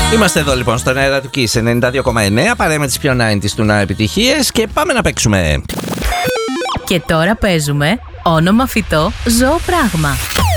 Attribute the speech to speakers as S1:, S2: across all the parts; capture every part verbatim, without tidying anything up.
S1: Είμαστε εδώ λοιπόν στον αέρα του Kiss ενενήντα δύο κόμμα εννέα, παρέα με τις πιο ενενήντα του να επιτυχίες και πάμε να παίξουμε.
S2: Και τώρα παίζουμε όνομα φυτό, ζώο πράγμα.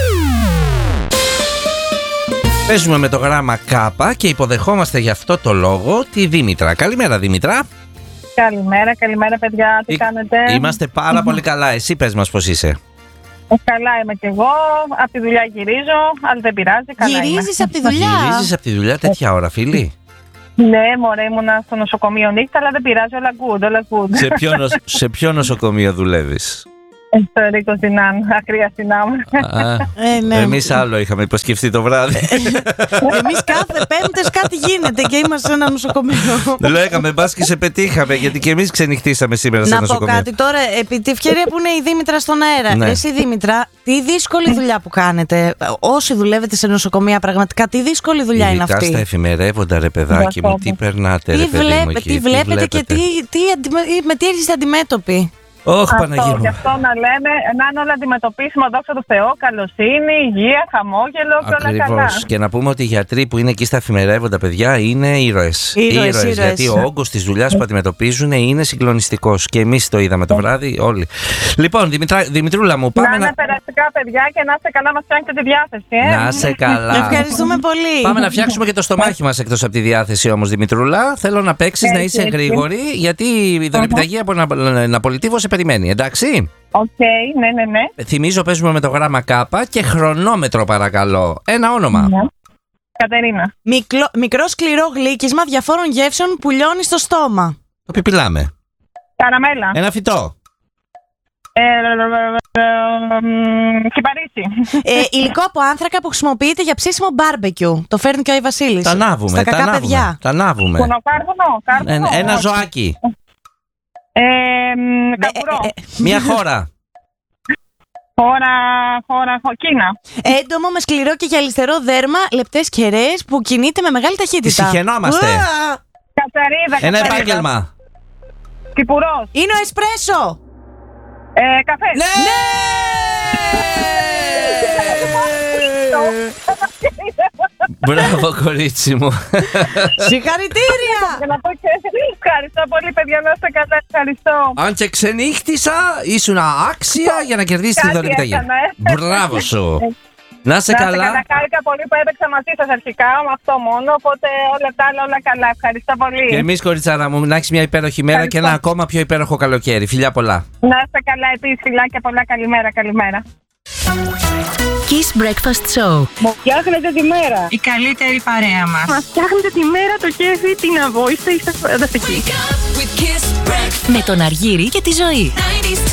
S1: Παίζουμε με το γράμμα Κάπα και υποδεχόμαστε γι' αυτό το λόγο τη Δήμητρα. Καλημέρα Δήμητρα.
S3: Καλημέρα, καλημέρα παιδιά, τι
S1: Εί-
S3: κάνετε?
S1: Είμαστε πάρα πολύ καλά. Εσύ πες μας πώς είσαι.
S3: Καλά είμαι κι εγώ, από τη δουλειά γυρίζω, αλλά δεν πειράζει, καλά είμαι.
S2: Γυρίζεις από τη δουλειά.
S1: Γυρίζεις από τη δουλειά τέτοια ώρα, φίλη?
S3: Ναι, μωρέ, ήμουνα στο νοσοκομείο νύχτα, αλλά δεν πειράζει, όλα good, όλα good.
S1: σε, ποιο νοσ... σε ποιο νοσοκομείο δουλεύεις?
S3: Στο Ρίκο Σινάν, ακραία Σινάμ.
S2: Ε, ναι.
S1: Εμείς άλλο είχαμε υποσχεθεί το βράδυ.
S2: Εμείς κάθε Πέμπτες κάτι γίνεται και είμαστε σε ένα νοσοκομείο.
S1: Λέγαμε μπας και σε πετύχαμε, γιατί και εμείς ξενυχτήσαμε σήμερα σε
S2: Να πω
S1: νοσοκομείο.
S2: κάτι τώρα, επί τη ευκαιρία που είναι η Δήμητρα στον αέρα.
S1: Ναι.
S2: Εσύ Δήμητρα, τι δύσκολη δουλειά που κάνετε. Όσοι δουλεύετε σε νοσοκομεία, πραγματικά τι δύσκολη δουλειά είναι
S1: Ειδικά
S2: αυτή.
S1: στα εφημερεύοντα, ρε παιδάκι μου, τι περνάτε, ρε
S2: Τι,
S1: παιδί μου,
S2: βλέπε,
S1: εκεί,
S2: τι βλέπετε και τι, τι, αντι- με τι έρχεστε αντιμέτωποι.
S1: Ωχ,
S3: Αυτό,
S1: Παναγία
S3: γι'
S1: μου.
S3: αυτό να λέμε, να είναι όλα αντιμετωπίσιμα, δόξα τω Θεώ, καλοσύνη, υγεία, χαμόγελο και όλα καλά.
S1: Ακριβώς. Και να πούμε ότι οι γιατροί που είναι εκεί στα εφημερεύοντα, παιδιά, είναι ήρωες.
S2: Ήρωες, ήρωες.
S1: Γιατί ο όγκος της δουλειάς που αντιμετωπίζουν είναι συγκλονιστικός. Και εμείς το είδαμε το βράδυ, όλοι. Λοιπόν, Δημητρά, Δημητρούλα μου,
S3: Να
S1: πάμε
S3: είναι
S1: να.
S3: περαστικά παιδιά και να είστε καλά, μας φτιάχνετε τη διάθεση. Ε.
S1: Να σε καλά.
S2: Ευχαριστούμε πολύ.
S1: Πάμε να φτιάξουμε και το στομάχι μας εκτός από τη διάθεση όμως, Δημητρούλα. Θέλω να παίξεις,
S3: Έτσι,
S1: να είσαι
S3: έτσι.
S1: γρήγορη, γιατί η δωρεπιταγή από να, να πολιτεύω σε περιμένει, εντάξει.
S3: Οκ, ναι, ναι, ναι.
S1: Θυμίζω, παίζουμε με το γράμμα Κάπα και χρονόμετρο, παρακαλώ. Ένα όνομα.
S3: Ναι. Κατερίνα.
S2: Μικλο, μικρό σκληρό γλύκισμα διαφόρων γεύσεων που λιώνει στο στόμα.
S1: Το πιπιλάμε.
S3: Καραμέλα.
S1: Ένα φυτό.
S3: Ε, ε, Κυπαρίσι.
S2: ε, υλικό από άνθρακα που χρησιμοποιείται για ψήσιμο μπάρμπεκιου. Το φέρνει και ο Βασίλης.
S1: Τα ανάβουμε.
S2: Στα
S1: Τα
S2: κακά
S1: ανάβουμε.
S2: παιδιά.
S1: Τα ανάβουμε.
S3: Κονοκάρβουνο, κάρβουνο.
S1: Ε, Ένα ζωάκι.
S3: Ε, μ, Καπουρό.
S2: Ε, ε,
S1: Μια χώρα.
S3: Χώρα, χώρα, χω- Κίνα.
S2: Έντομο με σκληρό και γυαλιστερό δέρμα, λεπτές κεραίες που κινείται με μεγάλη ταχύτητα.
S1: Τη συχαινόμαστε.
S2: Ουα!
S3: Κατσαρίδα.
S1: Ένα
S3: κατσαρίδα.
S1: επάγγελμα.
S3: Κυπουρός.
S2: Είναι ο εσπρέσο.
S3: Ε, καφέ.
S1: Ναι! Μπράβο, κορίτσι μου.
S2: Συγχαρητήρια.
S3: Για να πω και ευχαριστώ πολύ, παιδιά, να είστε καλά. Ευχαριστώ.
S1: Αν και ξενύχτησα, ήσουν άξια για να κερδίσεις τη
S3: Κάτι
S1: δωρεπιταγή.
S3: έκανα, ε.
S1: Μπράβο σου. Να είσαι
S3: Να είστε
S1: καλά.
S3: καλά. Χάρηκα πολύ που έπαιξα μαζί σας αρχικά, με αυτό μόνο. Οπότε όλα τα άλλα, όλα καλά. Ευχαριστώ πολύ.
S1: Και εμείς, κοριτσάρα μου, να έχεις μια υπέροχη μέρα και ένα ακόμα πιο υπέροχο καλοκαίρι. Φιλιά πολλά.
S3: Να είστε καλά επίσης, φιλάκια πολλά. Καλημέρα, καλημέρα.
S2: Kiss Breakfast Show.
S3: Μου φτιάχνετε τη μέρα.
S4: Η καλύτερη παρέα μας.
S3: Μας φτιάχνετε τη μέρα, το κέφι, την αβόηστε, είστε φανταστικοί.
S2: Με τον Αργύρη και τη Ζωή.